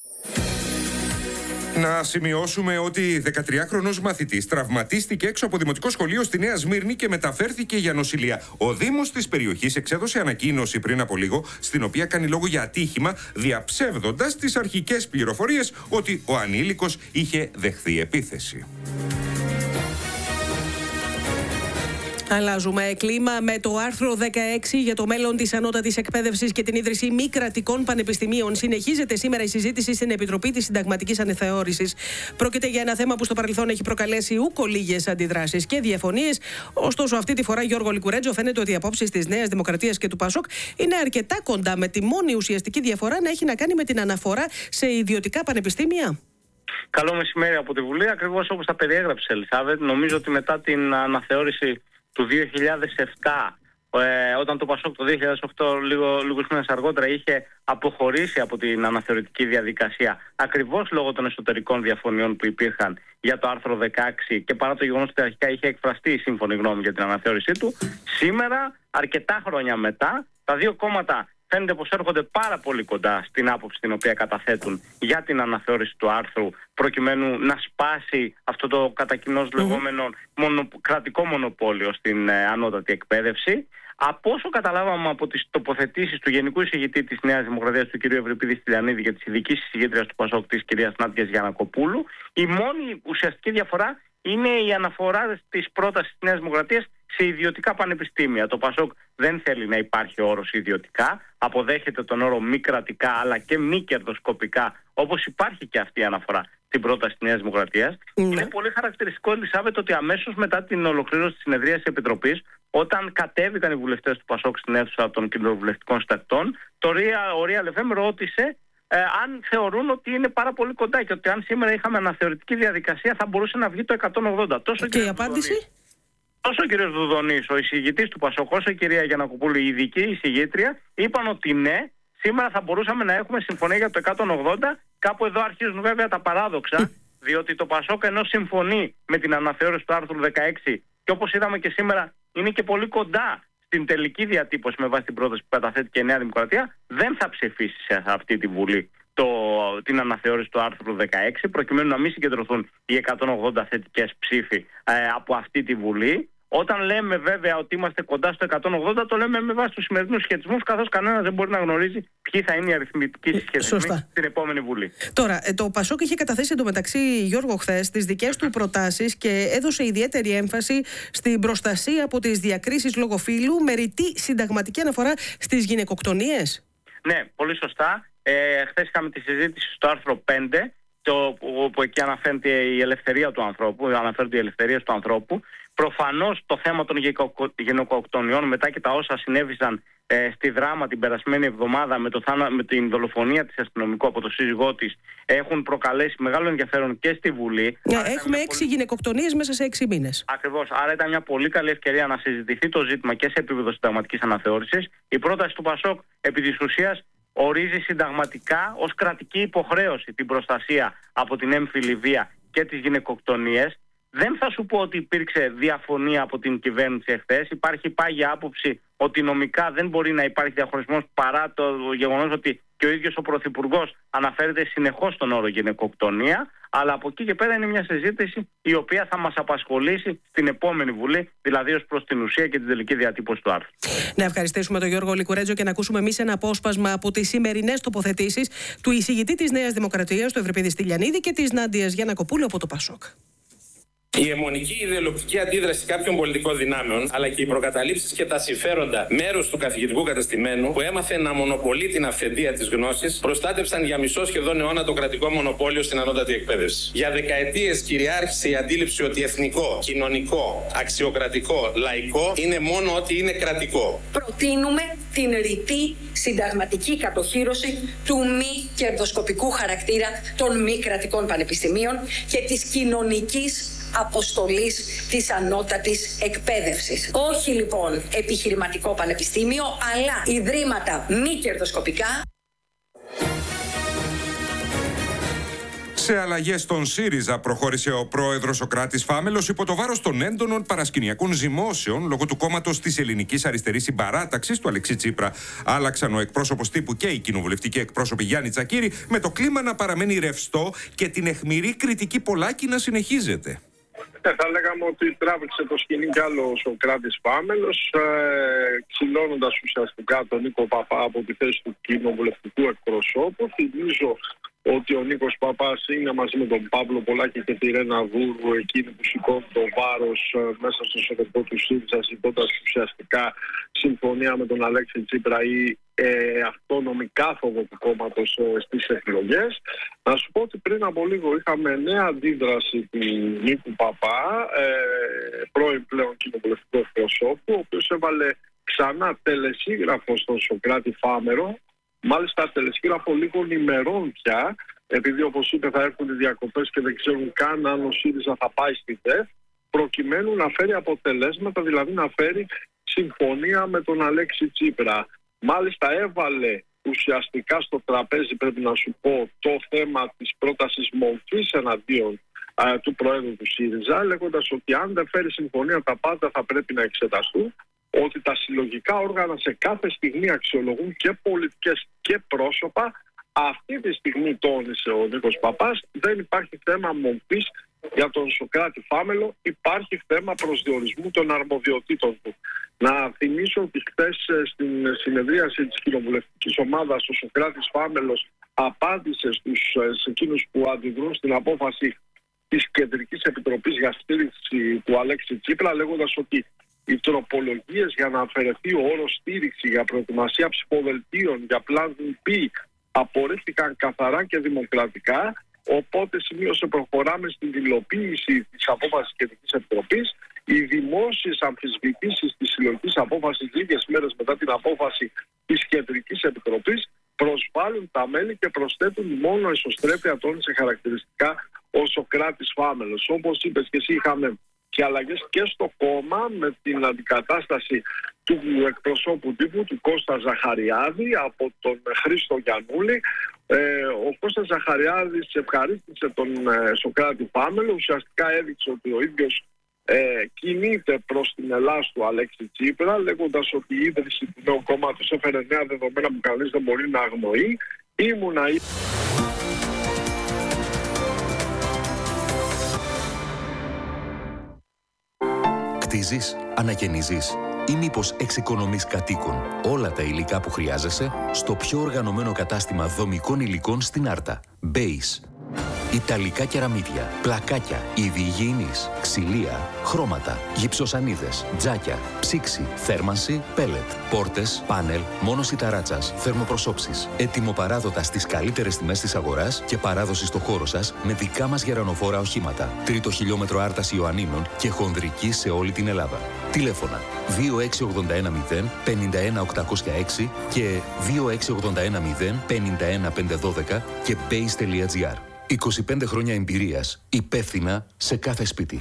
Speaker 2: Να σημειώσουμε ότι 13χρονος μαθητής τραυματίστηκε έξω από δημοτικό σχολείο στη Νέα Σμύρνη και μεταφέρθηκε για νοσηλεία. Ο Δήμος της περιοχής εξέδωσε ανακοίνωση πριν από λίγο, στην οποία κάνει λόγο για ατύχημα, διαψεύδοντας τις αρχικές πληροφορίες ότι ο ανήλικος είχε δεχθεί επίθεση.
Speaker 1: Αλλάζουμε κλίμα με το άρθρο 16 για το μέλλον της ανώτατης εκπαίδευσης και την ίδρυση μη κρατικών πανεπιστημίων. Συνεχίζεται σήμερα η συζήτηση στην Επιτροπή της Συνταγματικής Αναθεώρησης. Πρόκειται για ένα θέμα που στο παρελθόν έχει προκαλέσει ούκο λίγες αντιδράσεις και διαφωνίες. Ωστόσο, αυτή τη φορά, Γιώργο Λικουρέτζο, φαίνεται ότι οι απόψεις της Νέας Δημοκρατίας και του ΠΑΣΟΚ είναι αρκετά κοντά, με τη μόνη ουσιαστική διαφορά να έχει να κάνει με την αναφορά σε ιδιωτικά πανεπιστήμια.
Speaker 12: Καλό μεσημέρι από τη Βουλή. Ακριβώς όπως τα περιέγραψε, Ελισάβετ. Νομίζω ότι μετά την αναθεώρηση του 2007, όταν το ΠΑΣΟΚ το 2008, λίγους μήνες αργότερα, είχε αποχωρήσει από την αναθεωρητική διαδικασία, ακριβώς λόγω των εσωτερικών διαφωνιών που υπήρχαν για το άρθρο 16 και παρά το γεγονός ότι αρχικά είχε εκφραστεί η σύμφωνη γνώμη για την αναθεώρησή του, σήμερα, αρκετά χρόνια μετά, τα δύο κόμματα φαίνεται πως έρχονται πάρα πολύ κοντά στην άποψη την οποία καταθέτουν για την αναθεώρηση του άρθρου, προκειμένου να σπάσει αυτό το κατά κοινώς λεγόμενο κρατικό μονοπόλιο στην ανώτατη εκπαίδευση. Από όσο καταλάβαμε από τις τοποθετήσεις του Γενικού Εισηγητή της Νέας Δημοκρατίας, του κ. Ευρυπίδη Στυλιανίδη, και της ειδικής εισηγήτριας του ΠΑΣΟΚ, της κ. Νάντιας Γιαννακοπούλου, η μόνη ουσιαστική διαφορά είναι η αναφορά της πρότασης της Νέας Δημοκρατίας σε ιδιωτικά πανεπιστήμια. Το ΠΑΣΟΚ δεν θέλει να υπάρχει ο όρος ιδιωτικά, αποδέχεται τον όρο μη κρατικά αλλά και μη κερδοσκοπικά, όπως υπάρχει και αυτή η αναφορά στην πρόταση της Νέας Δημοκρατίας. Είναι πολύ χαρακτηριστικό, Ελισάβετ, ότι αμέσως μετά την ολοκλήρωση της συνεδρίας της Επιτροπής, όταν κατέβηκαν οι βουλευτές του ΠΑΣΟΚ στην αίθουσα των κοινοβουλευτικών συντακτών, ο Real FM ρώτησε αν θεωρούν ότι είναι πάρα πολύ κοντά και ότι αν σήμερα είχαμε αναθεωρητική διαδικασία θα μπορούσε να βγει το 180.
Speaker 1: Και η απάντηση?
Speaker 12: Τόσο ο κ. Δουδονής, ο εισηγητής του ΠΑΣΟΚ, όσο η κυρία Γιαννακοπούλου, η ειδική εισηγήτρια, είπαν ότι ναι, σήμερα θα μπορούσαμε να έχουμε συμφωνία για το 180. Κάπου εδώ αρχίζουν βέβαια τα παράδοξα, διότι το ΠΑΣΟΚ, ενώ συμφωνεί με την αναθεώρηση του άρθρου 16 και όπως είδαμε και σήμερα είναι και πολύ κοντά στην τελική διατύπωση με βάση την πρόταση που καταθέτει και η Νέα Δημοκρατία, δεν θα ψηφίσει σε αυτή τη Βουλή την αναθεώρηση του άρθρου 16, προκειμένου να μην συγκεντρωθούν οι 180 θετικές ψήφοι από αυτή τη Βουλή. Όταν λέμε βέβαια ότι είμαστε κοντά στο 180, το λέμε με βάση τους σημερινούς σχετισμούς, καθώς κανένας δεν μπορεί να γνωρίζει ποιοι θα είναι οι αριθμητικοί συσχετισμοί στην επόμενη Βουλή.
Speaker 1: Τώρα, το ΠΑΣΟΚ είχε καταθέσει εντωμεταξύ, Γιώργο, χθες τις δικές του προτάσεις και έδωσε ιδιαίτερη έμφαση στην προστασία από τις διακρίσεις λόγω φύλου, με ρητή συνταγματική αναφορά στις γυναικοκτονίες.
Speaker 12: Ναι, πολύ σωστά. Χθες είχαμε τη συζήτηση στο άρθρο 5, όπου εκεί αναφέρεται η ελευθερία του ανθρώπου, αναφέρονται οι ελευθερίες του ανθρώπου. Προφανώς το θέμα των γυναικοκτονιών, μετά και τα όσα συνέβησαν στη Δράμα την περασμένη εβδομάδα με την δολοφονία της αστυνομικού από το σύζυγό της, έχουν προκαλέσει μεγάλο ενδιαφέρον και στη Βουλή.
Speaker 1: Έχουμε 6 γυναικοκτονίες μέσα σε 6 μήνες.
Speaker 12: Ακριβώς. Άρα ήταν μια πολύ καλή ευκαιρία να συζητηθεί το ζήτημα και σε επίπεδο συνταγματικής αναθεώρησης. Η πρόταση του ΠΑΣΟΚ επί της ουσίας ορίζει συνταγματικά ως κρατική υποχρέωση την προστασία από την έμφυλη βία και τις γυναικοκτονίες. Δεν θα σου πω ότι υπήρξε διαφωνία από την κυβέρνηση εχθές. Υπάρχει πάγια άποψη ότι νομικά δεν μπορεί να υπάρχει διαχωρισμός, παρά το γεγονός ότι και ο ίδιος ο Πρωθυπουργός αναφέρεται συνεχώς στον όρο γυναικοκτονία. Αλλά από εκεί και πέρα είναι μια συζήτηση η οποία θα μας απασχολήσει στην επόμενη Βουλή, δηλαδή ως προς την ουσία και την τελική διατύπωση του άρθρου.
Speaker 1: Να ευχαριστήσουμε τον Γιώργο Λικουρέτζο και να ακούσουμε εμείς ένα απόσπασμα από τις σημερινές τοποθετήσεις του εισηγητή της Νέας Δημοκρατίας, του Ευρυπίδη Στυλιανίδη, και της Νάντιας Γιαννακοπούλου από το ΠΑΣΟΚ.
Speaker 13: Η αιμονική ιδεολογική αντίδραση κάποιων πολιτικών δυνάμεων, αλλά και οι προκαταλήψεις και τα συμφέροντα μέρους του καθηγητικού κατεστημένου, που έμαθε να μονοπολεί την αυθεντία της γνώσης, προστάτευσαν για μισό σχεδόν αιώνα το κρατικό μονοπόλιο στην ανώτατη εκπαίδευση. Για δεκαετίες κυριάρχησε η αντίληψη ότι εθνικό, κοινωνικό, αξιοκρατικό, λαϊκό είναι μόνο ότι είναι κρατικό.
Speaker 14: Προτείνουμε την ρητή συνταγματική κατοχύρωση του μη κερδοσκοπικού χαρακτήρα των μη κρατικών πανεπιστημίων και της κοινωνικής αποστολής της ανώτατης εκπαίδευσης. Όχι λοιπόν επιχειρηματικό πανεπιστήμιο, αλλά ιδρύματα μη κερδοσκοπικά.
Speaker 2: Σε αλλαγές στον ΣΥΡΙΖΑ προχώρησε ο πρόεδρος ο Κράτης Φάμελος υπό το βάρος των έντονων παρασκηνιακών ζυμώσεων λόγω του κόμματος της Ελληνικής Αριστερής Συμπαράταξης του Αλεξή Τσίπρα. Άλλαξαν ο εκπρόσωπος τύπου και η κοινοβουλευτική εκπρόσωπη Γιάννη Τσακίρη, με το κλίμα να παραμένει ρευστό και την αιχμηρή κριτική Πολάκη να συνεχίζεται.
Speaker 15: Θα λέγαμε ότι τράβηξε το σκηνή κι άλλος ο Κράτης Φάμελος, ξυλώνοντας ουσιαστικά τον Νίκο Παπά από τη θέση του κοινοβουλευτικού εκπροσώπου. Θυμίζω ότι ο Νίκος Παπάς είναι μαζί με τον Παύλο Πολάκη και τη Ρένα Δούρου εκείνοι που σηκώνουν το βάρος μέσα στο εσωτερικό του ΣΥΡΙΖΑ, ζητώντας ουσιαστικά συμφωνία με τον Αλέξη Τσίπρα ή αυτόνομη κάθοδο του κόμματος στις εκλογές. Να σου πω ότι πριν από λίγο είχαμε νέα αντίδραση του Νίκου Παπά, πρώην πλέον κοινοβουλευτικό προσώπου, ο οποίος έβαλε ξανά τελεσίγραφο στον Σωκράτη Φάμερο, μάλιστα τελεσίγραφο λίγων ημερών πια, επειδή όπως είπε θα έρθουν οι διακοπές και δεν ξέρουν καν αν ο ΣΥΡΙΖΑ θα πάει στη ΔΕΦ, προκειμένου να φέρει αποτελέσματα, δηλαδή να φέρει συμφωνία με τον Αλέξη Τσίπρα. Μάλιστα έβαλε ουσιαστικά στο τραπέζι, πρέπει να σου πω, το θέμα της πρότασης μορφής εναντίον του Προέδρου του ΣΥΡΙΖΑ, λέγοντας ότι αν δεν φέρει συμφωνία τα πάντα θα πρέπει να εξεταστούν, ότι τα συλλογικά όργανα σε κάθε στιγμή αξιολογούν και πολιτικές και πρόσωπα. Αυτή τη στιγμή, τόνισε ο Νίκος Παπάς, δεν υπάρχει θέμα μορφής για τον Σωκράτη Φάμελο, υπάρχει θέμα προσδιορισμού των αρμοδιοτήτων του. Να θυμίσω ότι χθες στην συνεδρίαση της κοινοβουλευτικής ομάδας ο Σωκράτης Φάμελος απάντησε σε εκείνους που αντιδρούν στην απόφαση της Κεντρικής Επιτροπής για στήριξη του Αλέξη Τσίπρα, λέγοντας ότι οι τροπολογίες για να αφαιρεθεί ο όρος στήριξη για προετοιμασία ψηφοδελτίων για Plan B απορρίφθηκαν καθαρά και δημοκρατικά. Οπότε σημείωσε προχωράμε στην υλοποίηση της απόφασης της Κεντρικής Επιτροπής. Οι δημόσιες αμφισβητήσεις της συλλογικής απόφασης λίγες μέρες μετά την απόφαση της Κεντρικής Επιτροπής προσβάλλουν τα μέλη και προσθέτουν μόνο εσωστρέφεια, τόνισε χαρακτηριστικά ο Σωκράτης Φάμελος. Όπως είπες και εσύ, είχαμε και αλλαγές και στο κόμμα με την αντικατάσταση του εκπροσώπου τύπου του Κώστα Ζαχαριάδη από τον Χρήστο Γιαννούλη. Ο Κώστας Ζαχαριάδης ευχαρίστησε τον Σωκράτη Φάμελο, ουσιαστικά έδειξε ότι ο ίδιος κινείται προς την Ελλάς του Αλέξη Τσίπρα, λέγοντας ότι η ίδρυση του νέου κόμματος έφερε νέα δεδομένα που κανείς δεν μπορεί να αγνοεί.
Speaker 16: Κτίζεις, ανακαινίζεις ή μήπως εξοικονομείς κατοίκων όλα τα υλικά που χρειάζεσαι στο πιο οργανωμένο κατάστημα δομικών υλικών στην Άρτα. Base. Ιταλικά κεραμίδια, πλακάκια, είδη υγιεινής, ξυλία, χρώματα, γυψοσανίδες, τζάκια, ψήξη, θέρμανση, πέλετ, πόρτες, πάνελ, μόνωση ταράτσας, θερμοπροσώψεις. Ετοιμοπαράδοτα στις καλύτερες τιμές της αγοράς και παράδοση στο χώρο σας με δικά μας γερανοφόρα οχήματα. Τρίτο χιλιόμετρο Άρτας Ιωαννίνων και χονδρική σε όλη την Ελλάδα. Τηλέφωνα 26810 51806 και 26810 51512 και base.gr. 25 χρόνια εμπειρίας, υπεύθυνα σε κάθε σπίτι.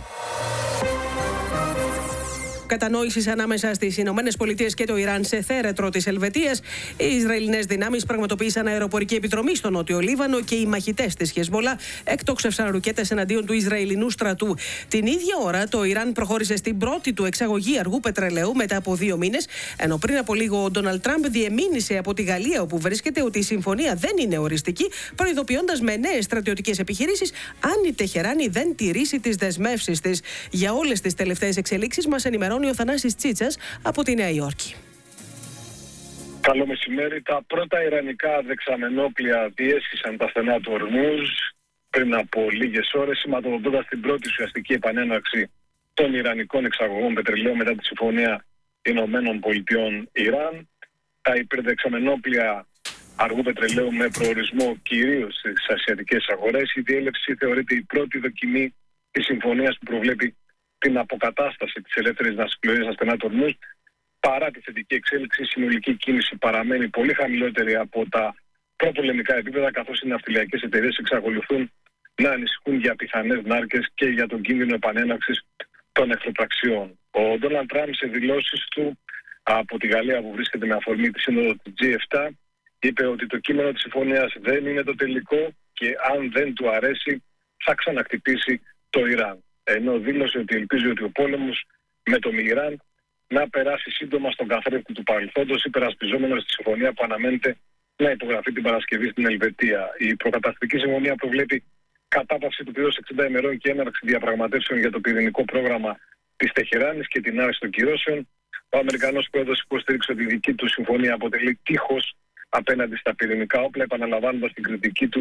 Speaker 1: Κατανόησης ανάμεσα στις Ηνωμένες Πολιτείες και το Ιράν σε θέρετρο της Ελβετίας, οι Ισραηλινές δυνάμεις πραγματοποίησαν αεροπορική επιδρομή στο Νότιο Λίβανο και οι μαχητές της Χεσμολά έκτοξευσαν ρουκέτες εναντίον του Ισραηλινού στρατού. Την ίδια ώρα, το Ιράν προχώρησε στην πρώτη του εξαγωγή αργού πετρελαίου μετά από 2 μήνες, ενώ πριν από λίγο ο Ντόναλντ Τραμπ διεμήνυσε από τη Γαλλία, όπου βρίσκεται, ότι η συμφωνία δεν είναι οριστική, προειδοποιώντας με νέες στρατιωτικές επιχειρήσεις αν η Τεχεράνη δεν τηρήσει τις δεσμεύσεις της. Για όλες τις τελευταίες εξελίξεις μας ενημερώνει ο Θανάσης Τσίτσας από τη Νέα Υόρκη.
Speaker 17: Καλό μεσημέρι. Τα πρώτα ιρανικά δεξαμενόπλια διέσχισαν τα στενά του Ορμούζ πριν από λίγες ώρες, σηματοδοτώντας την πρώτη ουσιαστική επανέναρξη των ιρανικών εξαγωγών πετρελαίου μετά τη συμφωνία Ηνωμένων Πολιτειών Ιράν. Τα υπερδεξαμενόπλια αργού πετρελαίου με προορισμό κυρίως στις ασιατικές αγορές. Η διέλευση θεωρείται η πρώτη δοκιμή της συμφωνίας που προβλέπει την αποκατάσταση της ελεύθερης ναυσιπλοείας στα στενά του Ορμούζ. Παρά τη θετική εξέλιξη, η συνολική κίνηση παραμένει πολύ χαμηλότερη από τα προπολεμικά επίπεδα, καθώς οι ναυτιλιακές εταιρείες εξακολουθούν να ανησυχούν για πιθανές νάρκες και για τον κίνδυνο επανέναρξης των εχθροπραξιών. Ο Ντόναλντ Τραμπ, σε δηλώσεις του από τη Γαλλία, που βρίσκεται με αφορμή τη σύνοδο του G7, είπε ότι το κείμενο της συμφωνίας δεν είναι το τελικό και αν δεν του αρέσει θα ξαναχτυπήσει το Ιράν. Ενώ δήλωσε ότι ελπίζει ότι ο πόλεμος με το Ιράν να περάσει σύντομα στον καθρέφτη του παρελθόντος, υπερασπιζόμενος τη συμφωνία που αναμένεται να υπογραφεί την Παρασκευή στην Ελβετία. Η προκαταρκτική συμφωνία προβλέπει κατάπαυση του πυρός 60 ημερών και έναρξη διαπραγματεύσεων για το πυρηνικό πρόγραμμα της Τεχεράνης και την άρση των κυρώσεων. Ο Αμερικανός πρόεδρος υποστήριξε ότι η δική του συμφωνία αποτελεί τείχος απέναντι στα πυρηνικά όπλα, επαναλαμβάνοντας την κριτική του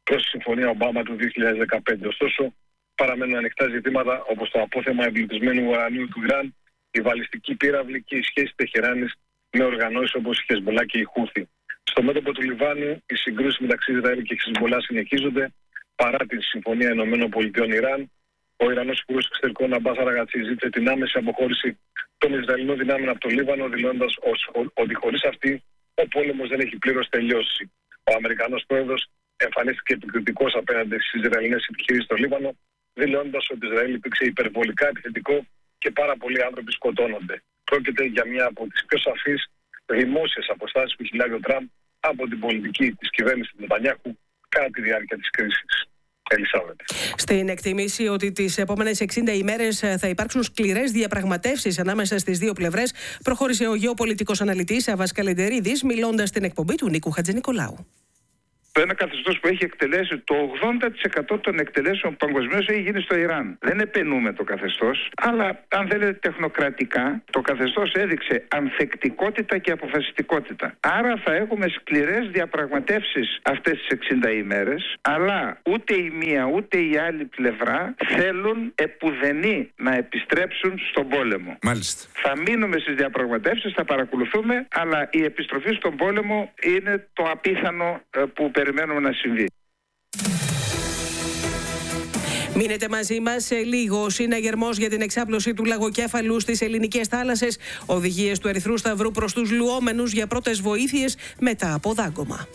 Speaker 17: προς τη Συμφωνία Ομπάμα του 2015. Ωστόσο, παραμένουν ανοιχτά ζητήματα όπως το απόθεμα εμπλουτισμένου ουρανίου του Ιράν, η βαλιστική πύραυλη και η σχέση Τεχεράνης με οργανώσεις όπως η Χεσμολά και η Χούθη. Στο μέτωπο του Λιβάνου, οι συγκρούσεις μεταξύ Ισραήλ και Χεσμολά συνεχίζονται παρά τη Συμφωνία ΗΠΑ-Ιράν. Ο Ιρανός Υπουργός Εξωτερικών Αμπάς Αραγατσί ζήτησε την άμεση αποχώρηση των Ισραηλινών δυνάμεων από το Λίβανο, δηλώνοντας ότι χωρίς αυτή ο πόλεμος δεν έχει πλήρως τελειώσει. Ο Αμερικανός πρόεδρος εμφανίστηκε επικριτικός απέναντι στις Ισραηλινές επιχειρήσεις στο Λίβανο, δηλώνοντας ότι το Ισραήλ υπήρξε υπερβολικά επιθετικό και πάρα πολλοί άνθρωποι σκοτώνονται. Πρόκειται για μια από τις πιο σαφείς δημόσιες αποστάσεις που έχει λάβει ο Τραμπ από την πολιτική της κυβέρνησης του Νετανιάχου κατά τη διάρκεια της κρίσης. Ελισάβετ.
Speaker 1: Στην εκτίμηση ότι τις επόμενες 60 ημέρες θα υπάρξουν σκληρές διαπραγματεύσεις ανάμεσα στις δύο πλευρές, προχώρησε ο γεωπολιτικός αναλυτής Αββάς Καλεντερίδης, μιλώντας στην εκπομπή του Νίκου Χατζηνικολάου.
Speaker 18: Ένα καθεστώς που έχει εκτελέσει το 80% των εκτελέσεων παγκοσμίως έχει γίνει στο Ιράν. Δεν επενούμε το καθεστώς, αλλά αν θέλετε τεχνοκρατικά, το καθεστώς έδειξε ανθεκτικότητα και αποφασιστικότητα. Άρα θα έχουμε σκληρές διαπραγματεύσεις αυτές τις 60 ημέρες, αλλά ούτε η μία ούτε η άλλη πλευρά θέλουν επουδενή να επιστρέψουν στον πόλεμο.
Speaker 3: Μάλιστα.
Speaker 18: Θα μείνουμε στις διαπραγματεύσεις, θα παρακολουθούμε, αλλά η επιστροφή στον πόλεμο είναι το απίθανο που περιμένουμε να συμβεί.
Speaker 1: Μείνετε μαζί μας σε λίγο. Ο συναγερμός για την εξάπλωση του λαγοκέφαλου στις ελληνικές θάλασσες. Οδηγίες του Ερυθρού Σταυρού προς τους λουόμενους για πρώτες βοήθειες μετά από δάγκωμα.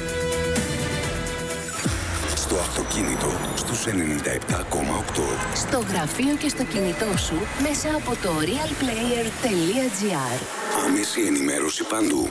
Speaker 19: Στο αυτοκίνητο στους 97,8.
Speaker 20: Στο γραφείο και στο κινητό σου μέσα από το realplayer.gr.
Speaker 19: Άμεση ενημέρωση παντού.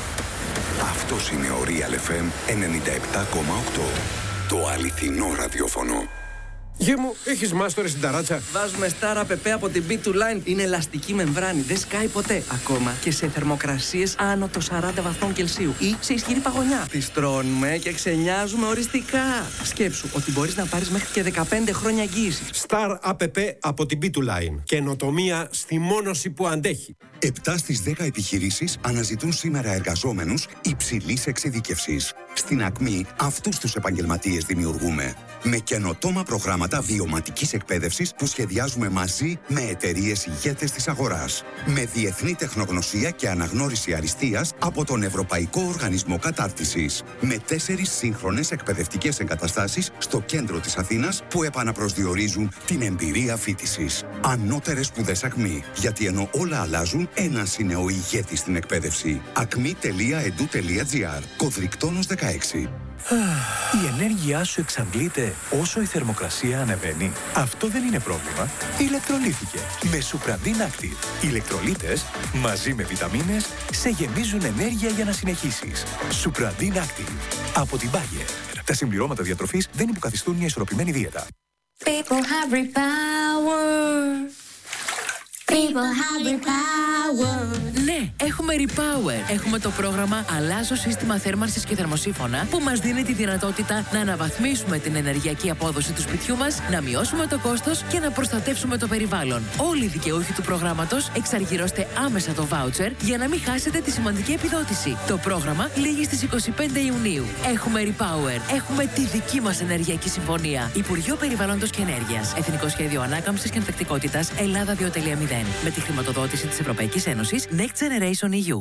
Speaker 19: Αυτός είναι ο Real FM 97,8. Το αληθινό ραδιόφωνο.
Speaker 21: Γε μου, έχεις μάστορες στην ταράτσα?
Speaker 22: Βάζουμε Star App από την B2 Line. Είναι ελαστική μεμβράνη, δεν σκάει ποτέ. Ακόμα και σε θερμοκρασίες άνω των 40 βαθμών Κελσίου ή σε ισχυρή παγωνιά. Τις τρώνουμε και ξενιάζουμε οριστικά. Σκέψου ότι μπορείς να πάρεις μέχρι και 15 χρόνια εγγύηση.
Speaker 21: Star App από την B2 Line. Καινοτομία στη μόνωση που αντέχει.
Speaker 19: 7 στις 10 επιχειρήσεις αναζητούν σήμερα εργαζόμενους υψηλής εξειδίκευσης. Στην Ακμή, αυτούς τους επαγγελματίες δημιουργούμε. Με καινοτόμα προγράμματα βιωματικής εκπαίδευσης που σχεδιάζουμε μαζί με εταιρείες ηγέτες της αγοράς. Με διεθνή τεχνογνωσία και αναγνώριση αριστείας από τον Ευρωπαϊκό Οργανισμό Κατάρτισης. Με 4 σύγχρονες εκπαιδευτικές εγκαταστάσεις στο κέντρο της Αθήνας που επαναπροσδιορίζουν την εμπειρία φοιτησης. Ανώτερες σπουδές Ακμή. Γιατί ενώ όλα αλλάζουν, ένας είναι ο ηγέτης στην εκπαίδευση. acmi.edu.gr. Κωδρικτόνος 16.
Speaker 23: Η ενέργειά σου εξαντλείται όσο η θερμοκρασία ανεβαίνει. Αυτό δεν είναι πρόβλημα. Ηλεκτρολίθηκε με Supradin Active. Οι ηλεκτρολίτες μαζί με βιταμίνες σε γεμίζουν ενέργεια για να συνεχίσεις. Supradin Active από την Bayer. Τα συμπληρώματα διατροφής δεν υποκαθιστούν μια ισορροπημένη δίαιτα.
Speaker 24: People have repower. People have repower.
Speaker 25: Ναι, έχουμε Repower. Έχουμε το πρόγραμμα Αλλάζω σύστημα θέρμανσης και θερμοσύφωνα που μας δίνει τη δυνατότητα να αναβαθμίσουμε την ενεργειακή απόδοση του σπιτιού μας, να μειώσουμε το κόστος και να προστατεύσουμε το περιβάλλον. Όλοι οι δικαιούχοι του προγράμματος εξαργυρώστε άμεσα το voucher για να μην χάσετε τη σημαντική επιδότηση. Το πρόγραμμα λήγει στις 25 Ιουνίου. Έχουμε Repower. Έχουμε τη δική μας ενεργειακή συμφωνία. Υπουργείο Περιβάλλοντος και Ενέργειας. Εθνικό Σχέδιο Ανάκαμψης και Ανθεκτικότητας Ελλάδα 2.0. Με τη χρηματοδότηση της Ευρωπαϊκής Ένωσης Next Generation EU.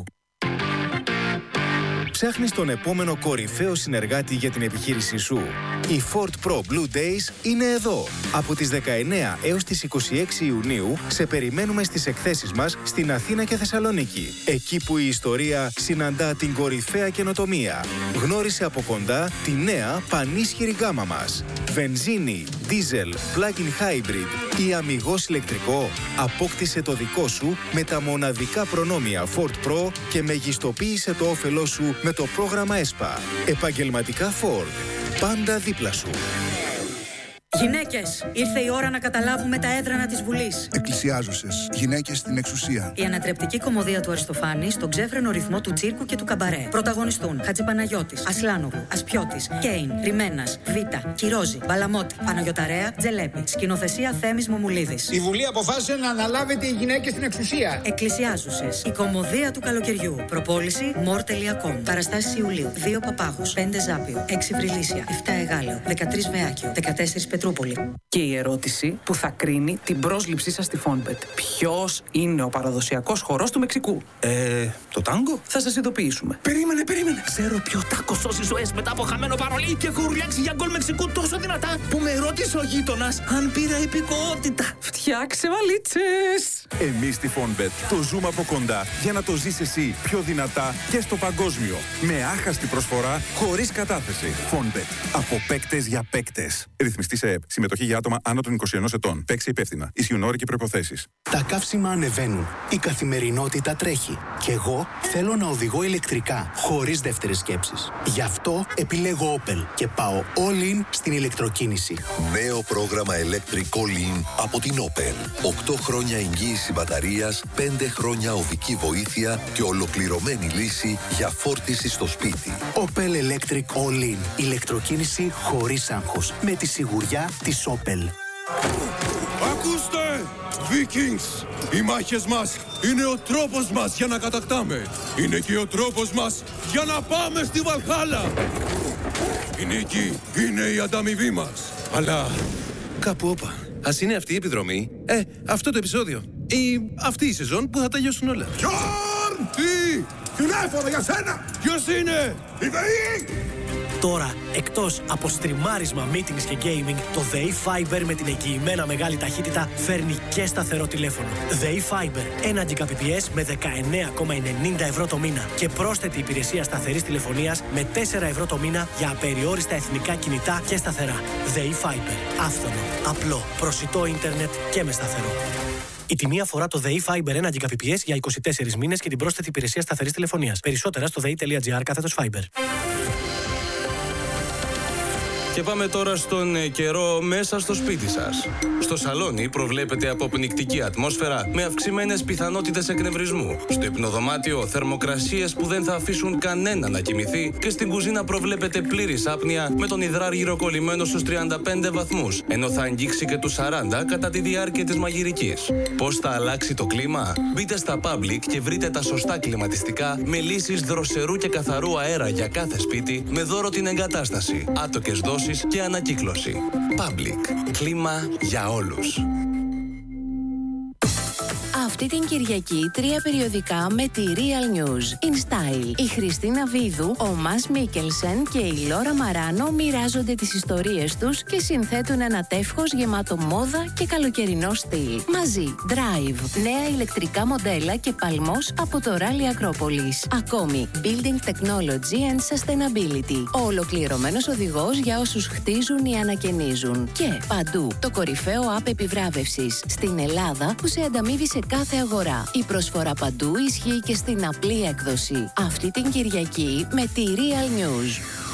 Speaker 26: Ψάχνεις τον επόμενο κορυφαίο συνεργάτη για την επιχείρησή σου? Η Ford Pro Blue Days είναι εδώ. Από τις 19 έως τις 26 Ιουνίου σε περιμένουμε στις εκθέσεις μας στην Αθήνα και Θεσσαλονίκη. Εκεί που η ιστορία συναντά την κορυφαία καινοτομία. Γνώρισε από κοντά τη νέα πανίσχυρη γκάμα μας. Βενζίνη, δίζελ, plug-in hybrid ή αμιγώς ηλεκτρικό. Απόκτησε το δικό σου με τα μοναδικά προνόμια Ford Pro και μεγιστοποίησε το όφελό σου με το πρόγραμμα ΕΣΠΑ. Επαγγελματικά Ford. Πάντα δίπλα σου.
Speaker 4: Γυναίκες, ήρθε η ώρα να καταλάβουμε τα έδρανα της Βουλής.
Speaker 5: Εκκλησιάζωσες, γυναίκες στην εξουσία.
Speaker 4: Η ανατρεπτική κωμωδία του Αριστοφάνη στον ξέφρενο ρυθμό του τσίρκου και του καμπαρέ. Πρωταγωνιστούν Χατζηπαναγιώτης, Ασλάνογλου, Ασπιώτης, Κέιν, Ριμένας, Βίτα, Κυρόζη, Μπαλαμότη, Παναγιωταρέα, Τζελέπη. Σκηνοθεσία Θέμης Μομουλίδης.
Speaker 6: Η Βουλή αποφάσισε να αναλάβετε οι γυναίκες στην εξουσία.
Speaker 4: Εκκλησιάζουσες, η κωμωδία του καλοκαιριού. Προπόληση more.com. Παραστάσεις Ιουλίου. 2 Παπάγους, 5 Ζάπιο, 6 Βρυλίσια, 7 Εγάλεο, 13 Βεάκιο, 14 Πετρούπολη.
Speaker 7: Και η ερώτηση που θα κρίνει την πρόσληψή σας στη Fonbet. Ποιος είναι ο παραδοσιακός χορός του Μεξικού? Το τάγκο? Θα σας ειδοποιήσουμε. Περίμενε. Ξέρω ποιο τάκο σώσει ζωές μετά από χαμένο παρολί και έχω ουρλιάξει για γκολ Μεξικού τόσο δυνατά που με ρώτησε ο γείτονας αν πήρα υπηκότητα. Φτιάξε βαλίτσες!
Speaker 8: Εμείς στη Fonbet το ζούμε από κοντά για να το ζεις εσύ πιο δυνατά και στο παγκόσμιο. Με άχαστη προσφορά, χωρίς κατάθεση. Fonbet. Από παίκτες για παίκτες. Ρυθμιστή σε ΕΠ. Συμμετοχή για άτομα άνω των 21 ετών. Παίξε υπεύθυνα. Ισχύουν όροι και προϋποθέσεις.
Speaker 9: Τα καύσιμα ανεβαίνουν. Η καθημερινότητα τρέχει. Και εγώ θέλω να οδηγώ ηλεκτρικά, χωρίς δεύτερες σκέψεις. Γι' αυτό επιλέγω Opel και πάω all in στην ηλεκτροκίνηση.
Speaker 27: Νέο πρόγραμμα Electric All In από την Opel. 8 χρόνια εγγύηση μπαταρίας, 5 χρόνια οδική βοήθεια και ολοκληρωμένη λύση για φόρτιση στο σπίτι.
Speaker 9: Opel Electric All In. Ηλεκτροκίνηση χωρίς άγχος. Με τη σιγουριά της Opel.
Speaker 28: Ακούστε! Vikings! Οι μάχες μας είναι ο τρόπος μας για να κατακτάμε. Είναι και ο τρόπος μας για να πάμε στη Βαλχάλα. Η νίκη είναι η ανταμοιβή μας. Αλλά κάπου όπα. Ας είναι αυτή η επιδρομή. Αυτό το επεισόδιο. Ή αυτή η σεζόν που θα τελειώσουν όλα. Γιόρν! Τι! Τηλέφωνο για σένα! Ποιος είναι? Η ΔΕΗ!
Speaker 29: Τώρα, εκτός από στριμάρισμα, meetings και gaming, το ΔΕΗ Fiber με την εγγυημένα μεγάλη ταχύτητα φέρνει και σταθερό τηλέφωνο. ΔΕΗ Fiber, 1 Gbps με 19,90 ευρώ το μήνα και πρόσθετη υπηρεσία σταθερής τηλεφωνίας με 4 ευρώ το μήνα για απεριόριστα εθνικά κινητά και σταθερά. ΔΕΗ Fiber, άφθονο, απλό, προσιτό ίντερνετ και με σταθερό. Η τιμή αφορά το ΔΕΗ Fiber 1 Gbps για 24 μήνες και την πρόσθετη υπηρεσία σταθερής τηλεφωνίας. Περισσότερα στο dei.gr/Fiber.
Speaker 30: Και πάμε τώρα στον καιρό μέσα στο σπίτι σας. Στο σαλόνι προβλέπεται αποπνικτική ατμόσφαιρα με αυξημένες πιθανότητες εκνευρισμού. Στο υπνοδωμάτιο θερμοκρασίες που δεν θα αφήσουν κανένα να κοιμηθεί και στην κουζίνα προβλέπεται πλήρης άπνοια με τον υδράργυρο κολλημένο στους 35 βαθμούς, ενώ θα αγγίξει και τους 40 κατά τη διάρκεια της μαγειρικής. Πώς θα αλλάξει το κλίμα? Μπείτε στα Public και βρείτε τα σωστά κλιματιστικά με λύσεις δροσερού και καθαρού αέρα για κάθε σπίτι με δώρο την εγκατάσταση, άτοκες δόσεις και ανακύκλωση. Public. Κλίμα για όλους.
Speaker 20: Αυτή την Κυριακή 3 περιοδικά με τη Real News. In Style. Η Χριστίνα Βίδου, ο Μας Μίκελσεν και η Λόρα Μαράνο μοιράζονται τις ιστορίες τους και συνθέτουν ένα τεύχος γεμάτο μόδα και καλοκαιρινό στυλ. Μαζί, Drive, νέα ηλεκτρικά μοντέλα και παλμός από το Rally Acropolis. Ακόμη, Building Technology and Sustainability. Ο ολοκληρωμένος οδηγός για όσους χτίζουν ή ανακαινίζουν. Και παντού, το κορυφαίο app επιβράβευσης στην Ελλάδα που σε ανταμείβει σε κάθε αγορά. Η προσφορά παντού ισχύει και στην απλή έκδοση. Αυτή την Κυριακή με τη Real News.